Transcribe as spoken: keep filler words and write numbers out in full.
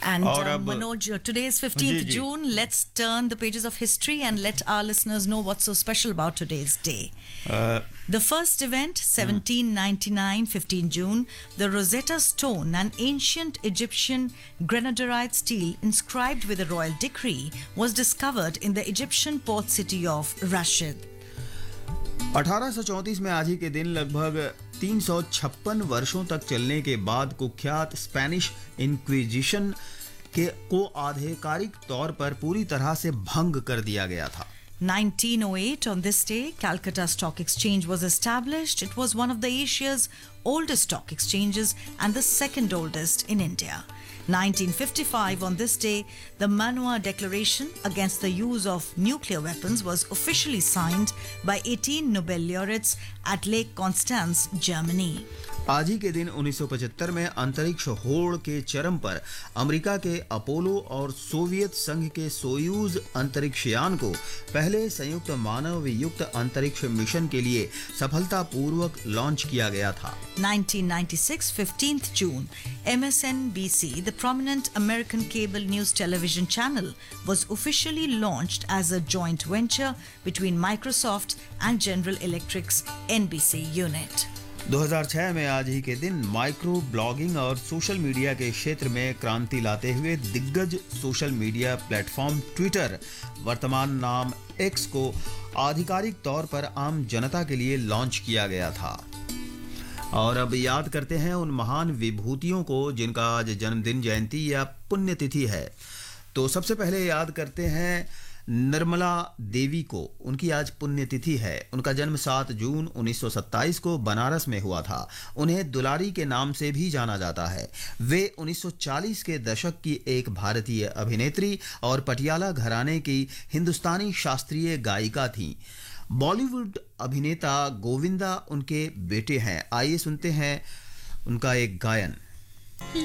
And और uh, अब- Manoj, uh, today is fifteenth ji, ji. June. Let's turn the pages of history and let our listeners know what's so special about today's day. Uh, The first event, seventeen ninety-nine, fifteenth June, the Rosetta Stone, an ancient Egyptian granodiorite stele inscribed with a royal decree, was discovered in the Egyptian port city of Rashid. अठारह सौ चौंतीस में आज ही के दिन लगभग तीन सौ छप्पन वर्षों तक चलने के बाद कुख्यात स्पेनिश इंक्विजिशन के को आधिकारिक तौर पर पूरी तरह से भंग कर दिया गया था. nineteen oh eight, on this day, Calcutta Stock Exchange was established. It was one of the Asia's oldest stock exchanges and the second oldest in India. nineteen fifty-five, on this day, the Manua Declaration against the use of nuclear weapons was officially signed by eighteen Nobel laureates at Lake Constance, Germany. आज ही के दिन उन्नीस सौ पचहत्तर में अंतरिक्ष होड़ के चरम पर अमेरिका के अपोलो और सोवियत संघ के सोयूज अंतरिक्षयान को पहले संयुक्त मानव युक्त अंतरिक्ष मिशन के लिए सफलतापूर्वक लॉन्च किया गया था. nineteen ninety-six, fifteenth June, M S N B C, the prominent American cable news television channel, was officially launched as a joint venture between Microsoft and General Electric's N B C unit. दो हज़ार छह में आज ही के दिन micro blogging और social media के क्षेत्र में क्रांति लाते हुए दिग्गज सोशल मीडिया प्लेटफॉर्म ट्विटर, वर्तमान नाम एक्स, को आधिकारिक तौर पर आम जनता के लिए लॉन्च किया गया था. और अब याद करते हैं उन महान विभूतियों को जिनका आज जन्मदिन, जयंती या पुण्यतिथि है. तो सबसे पहले याद करते हैं निर्मला देवी को. उनकी आज पुण्यतिथि है. उनका जन्म सात जून उन्नीस सौ सत्ताईस को बनारस में हुआ था. उन्हें दुलारी के नाम से भी जाना जाता है. वे उन्नीस सौ चालीस के दशक की एक भारतीय अभिनेत्री और पटियाला घराने की हिंदुस्तानी शास्त्रीय गायिका थीं. बॉलीवुड अभिनेता गोविंदा उनके बेटे हैं. आइए सुनते हैं उनका एक गायन.